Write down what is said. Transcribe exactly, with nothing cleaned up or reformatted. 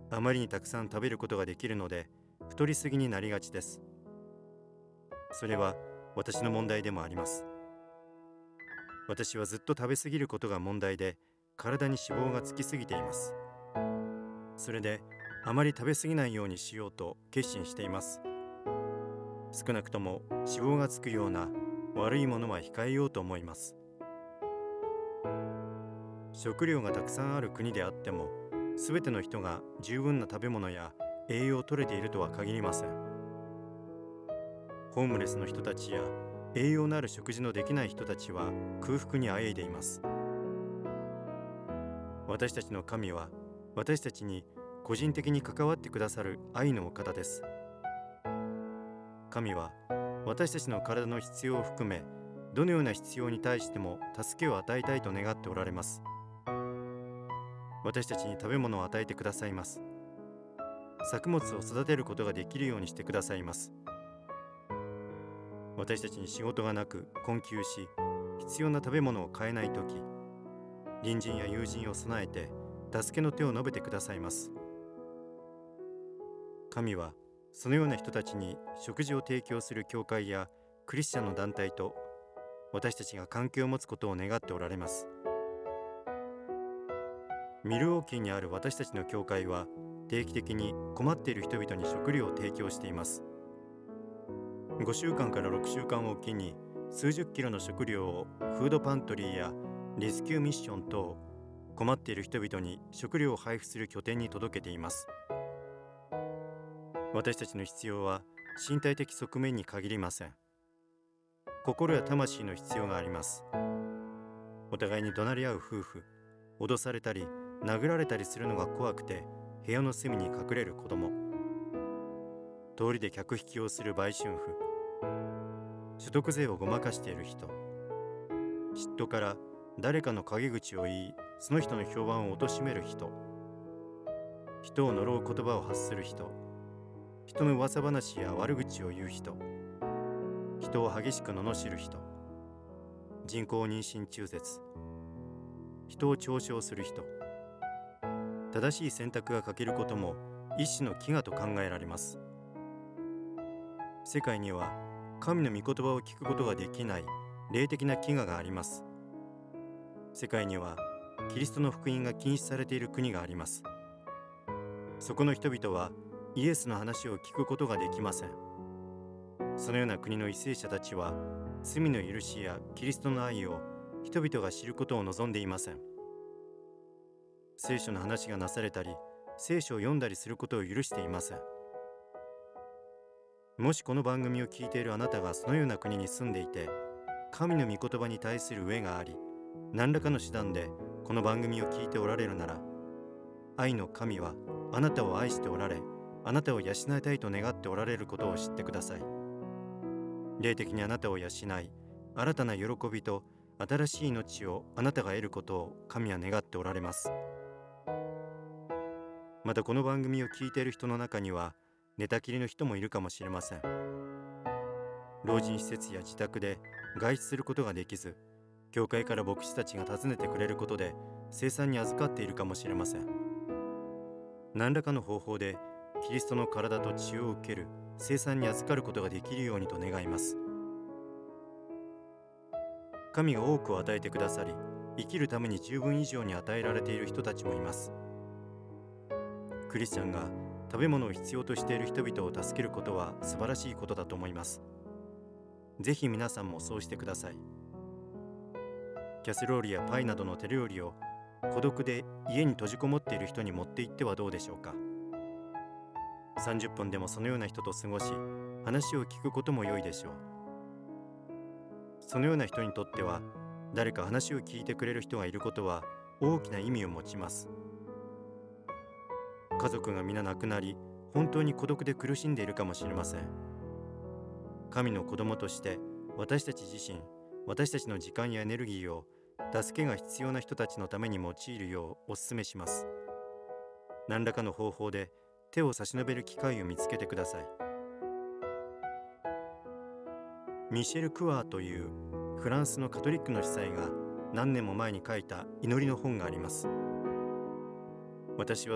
あまりにたくさん食べることができるので太りすぎになりがちです。それは私の問題でもあります。私はずっと食べ過ぎることが問題で、体に脂肪がつきすぎています。それであまり食べ過ぎないようにしようと決心しています。少なくとも脂肪がつくような悪いものは控えようと思います。食料がたくさんある国であっても、すべての人が十分な食べ物や栄養を取れているとは限りません。ホームレスの人たちや栄養のある食事のできない人たちは空腹にあえいでいます。私たちの神は私たちに個人的に関わってくださる愛のお方です。神は私たちの体の必要を含め、どのような必要に対しても助けを与えたいと願っておられます。私たちに食べ物を与えてくださいます。作物を育てることができるようにしてくださいます。私たちに仕事がなく困窮し、必要な食べ物を買えないとき、隣人や友人を備えて助けの手を述べてくださいます。神はそのような人たちに食事を提供する教会やクリスチャンの団体と私たちが関係を持つことを願っておられます。ミルウォーキーにある私たちの教会は定期的に困っている人々に食料を提供しています。ごしゅうかんからろくしゅうかんおきに数十キロの食料をフードパントリーやレスキューミッション等、困っている人々に食料を配布する拠点に届けています。私たちの必要は身体的側面に限りません。心や魂の必要があります。お互いに怒鳴り合う夫婦、脅されたり殴られたりするのが怖くて部屋の隅に隠れる子供、通りで客引きをする売春婦、所得税をごまかしている人、嫉妬から誰かの陰口を言い、その人の評判を貶める人、人を呪う言葉を発する人、人の噂話や悪口を言う人、人を激しく罵る人、人工妊娠中絶、人を嘲笑する人。正しい選択が欠けることも一種の飢餓と考えられます。世界には神の御言葉を聞くことができない霊的な飢餓があります。世界にはキリストの福音が禁止されている国があります。そこの人々はイエスの話を聞くことができません。そのような国の為政者たちは罪の許しやキリストの愛を人々が知ることを望んでいません。聖書の話がなされたり、聖書を読んだりすることを許していません。もしこの番組を聞いているあなたがそのような国に住んでいて、神の御言葉に対する飢えがあり、何らかの手段でこの番組を聞いておられるなら、愛の神はあなたを愛しておられ、あなたを養いたいと願っておられることを知ってください。霊的にあなたを養い、新たな喜びと新しい命をあなたが得ることを神は願っておられます。またこの番組を聞いている人の中には寝たきりの人もいるかもしれません。老人施設や自宅で外出することができず、教会から牧師たちが訪ねてくれることで聖餐に預かっているかもしれません。何らかの方法でキリストの体と血を受ける聖餐に預かることができるようにと願います。神が多くを与えてくださり、生きるために十分以上に与えられている人たちもいます。クリスチャンが食べ物を必要としている人々を助けることは素晴らしいことだと思います。ぜひ皆さんもそうしてください。キャスロールやパイなどの手料理を孤独で家に閉じこもっている人に持って行ってはどうでしょうか。さんじゅっぷんでもそのような人と過ごし、話を聞くことも良いでしょう。そのような人にとっては、誰か話を聞いてくれる人がいることは大きな意味を持ちます。家族が皆亡くなり、本当に孤独で苦しんでいるかもしれません。神の子供として私たち自身、私たちの時間やエネルギーを助けが必要な人たちのために用いるようお勧めします。何らかの方法で手を差し伸べる機会を見つけてください。ミシェル・クワーというフランスのカトリックの司祭が何年も前に書いた祈りの本があります。私は